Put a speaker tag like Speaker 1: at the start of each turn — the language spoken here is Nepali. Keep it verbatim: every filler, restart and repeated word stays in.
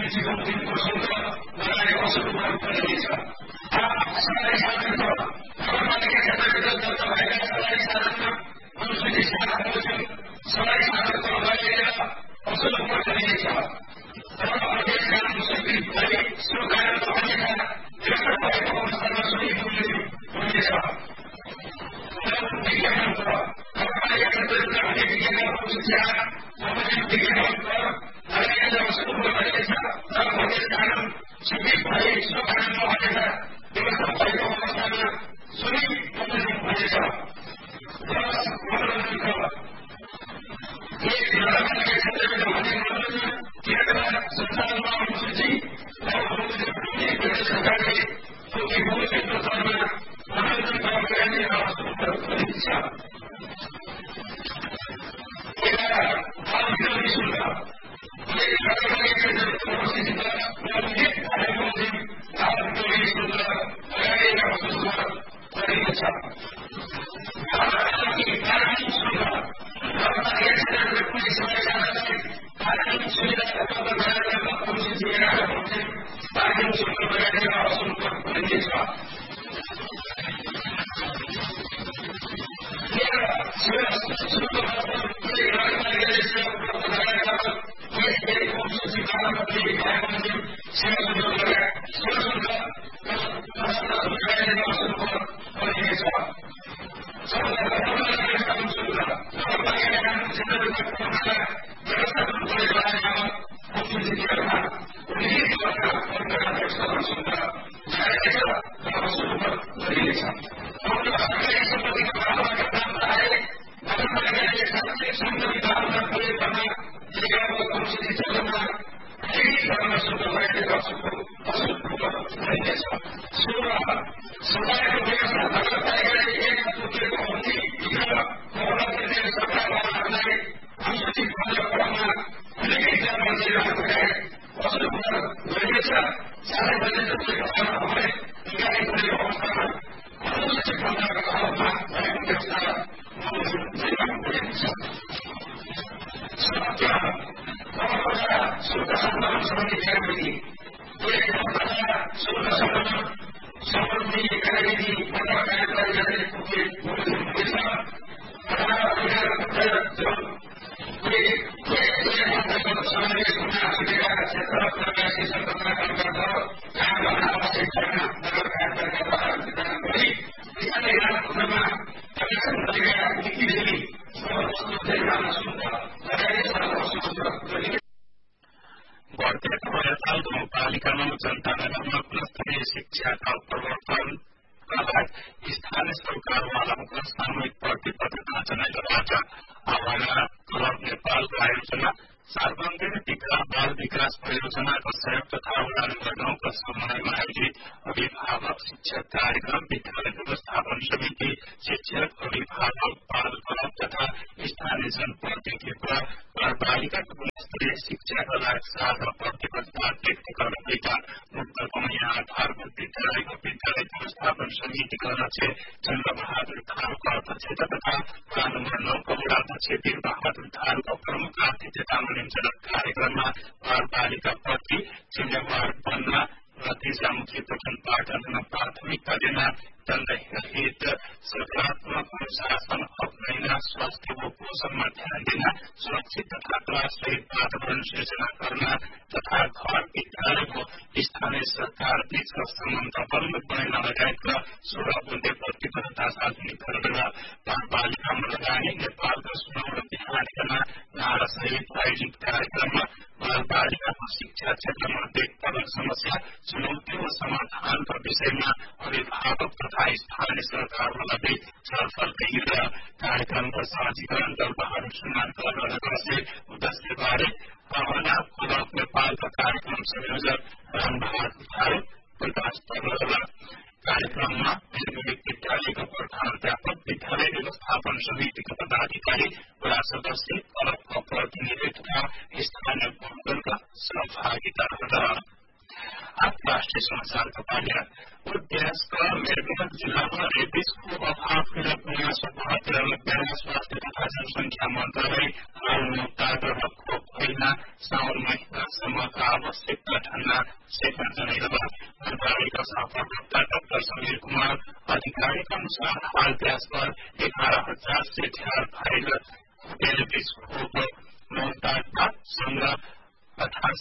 Speaker 1: अनुसूचीको दिनको शुल्क लगायत असुल गर्नुपर्नेछ। सरकारी साधनको नगरपालिका क्षेत्रभित्र दर्ता भएका सरकारी साधनमा अनुसूची सात बमोजिम सरकारी साधनको लगाएर असुल गर्नुपर्नेछ। तर अध्यक्ष अनुसूचित गरी सरकार अन्यथा गिरफ्तार भएको अवस्थामा सोही बमोजिम हुनेछ। विज्ञापनको नगरपालिका क्षेत्रभित्र हुने विज्ञापन अनुसूची आठ बमोजिम विज्ञापन कर लगाएर असुल गर्नुपर्नेछ। तर अध्यक्ष कानुन स्वीकृत भए सो कानुनमा अन्यथा गिरफ्तार भएको अवस्थामा सोही बमोजिम हुनेछ। मनोरञ्जनको एक नगरपालिका क्षेत्रभित्र हुने मनोरञ्जन क्रियाकलाप सञ्चालनमा अनुसूची सरकारले तोकी बमोजिमको दरमा मनोरञ्जन कर्मचारी असुल गरिन्छ। एघार बाल विरोधी शुल्क एक नगरपालिका क्षेत्रभित्र उपस्थित नवनिर्मित बमोजिम बाल विरोधी शुल्क लगाएर असुल गरिन्छ। पार्किङ शुल्क नगरपालिका क्षेत्रभित्र कुनै समस्यालाई पार्किङ सुविधा उपलब्ध गराउन अनुसूची एघार बमोजिम पार्किङ शुल्क लगाएर असुल गरिनेछ। सेवा शुल्क कुनै नगरपालिकाले सेवा उपलब्ध गराएका यसको अनुसूची बाह्र बमोजिम सेवा शुल्क लगाएर सेवा शुल्क लगाएर असुल गरिनेछ। व्यवस्थापन शुल्क नगरपालिका कानुन क्षेत्रभित्र व्यवस्थापन व्यवस्थापन परिचालनामा अनुसूची दिएरमा उल्लेख गरेका व्यवस्थापन शुल्क लगाइनेछ र असुल गरिनेछ। सरकारी सम्पत्तिको बाबुबाट प्राप्त आए नगरपालिकाले सार्वजनिक सम्पत्ति बाबुमा प्रयोग गर्न दिएका अनुसूची चलनमा केही गर्न शुल्क लगाएर असुल गरिनेछ। सोह्र सजायको व्यवस्था नगरपालिकाले एक तोकिएको अवधि भित्र मोहल्ला निर्णय सरकारवालाहरूलाई अनुसूचित भन्दा क्रममा उल्लेखित कर्मचारीहरूको असुल गरिनेछ। साथै बजेट भए निकाली परेको अवस्थामा अनुसूचित भन्दाको अभावमा भएको व्यवस्था गरिनेछ। सत्र नगरपालिका शुल्क सङ्कलन सम्बन्धी कार्यविधि एक नगरपालिका शुल्क सङ्कलन सम्बन्धी कार्यविधि नगरपालिकाले तोकिएको हुनेछ। अठार एघार समावेश हुन आँटेका क्षेत्र प्रवासी सरकारका कर्मचारीहरू काम गर्न आवश्यक छैन। नगरपालिकाद्वारा वितरण गरी स्थानीय राजपत्रमा कमिसन गरेका नीतिदेखि वस्तु निर्माण शुल्क लगायत असुल गरिने।
Speaker 2: बढ्दै गएर गाउँपालिकामा जनता नगरमा गुणस्तरीय शिक्षाका प्रवर्तनका लागि स्थानीय सरकारवालाको सामूहिक प्रतिबद्धता जनाइबाट आवाना क्लब नेपालको आयोजना सार्वजनिक टिका बाल विकास परियोजनाको संयुक्त तत्वावधानमा गाउँका समन्वयमा आयोजित अभिभावक शिक्षक कार्यक्रम विद्यालय व्यवस्थापन समिति शिक्षक अभिभावक बाल क्लब तथा स्थानीय जनप्रतिनिधिद्वारा बालबालिकाको गुणस्तरीय शिक्षाका लागि साझा प्रतिबद्धता व्यक्त गर्दै मुक्तकमैया आधारभूत विद्यालयको विद्यालय व्यवस्थापन समितिका अध्यक्ष चन्द्रबहादुर थारूको अध्यक्षता तथा वडा नम्बर नौको वडाध्यक्ष वीरबहादुर थारूको प्रमुख आतिथ्यतामा कार्यक्रममा बाल बालिका प्रति जिम्मेवार बन्न नतिजामुखी पठन पाठनमा प्राथमिकता दिन दण्डरहित सकारात्मक अनुशासन अपनाइन स्वास्थ्य व पोषणमा ध्यान दिन सुरक्षित तथा त्रासरहित वातावरण सृजना गर्न तथा घर विद्यालयको स्थानीय सरकार बीचका सम्बन्ध बलियो बनाउन लगायतका सोह्र बुँदे प्रतिबद्धता सार्वजनिक गरेर बाल बालिकामा लगानी नेपालको सुनौलो बिहानीमा नारा सहित आयोजित कार्यक्रममा बाल बालिकाको शिक्षा क्षेत्रमा देखपर्ने समस्या चुनौती व समाधानका विषयमा अभिभावक तथा स्थानीय सरकारवाला बीच छलफल गरियो र कार्यक्रमको साझीकरण दलबहादुर सुनारका अध्यक्षले उद्देश्यबारे आवाना क्लब नेपालका कार्यक्रम संयोजक रामबहादुर थारू प्रकाश गर्नुभयो। कार्यक्रममा निर्मित विद्यालयका प्रधानाध्यापक विद्यालय व्यवस्थापन समितिका पदाधिकारी वडा सदस्य क्लबका प्रतिनिधि तथा स्थानीय बहुदलका सहभागिता रहे। राष्ट्रिय समाचारका पार्टी उद्देश्य मेरठ जिल्लामा रेबिसको अभावका प्रयास बहत्तर स्वास्थ्य तथा जनसङ्ख्या मन्त्रालय हाल मुक्ता खोप महीना साउन महीनासम्मका आवश्यकता ठण्डा सेक्न जनाइरहला मन्त्रालयका सहप्रवक्ता डाक्टर समीर कुमार अधिकारीका अनुसार हाल देश पर एघार हजार से ढेर भाइरस टेलिस्कोप मोहताजमा सँग अठासी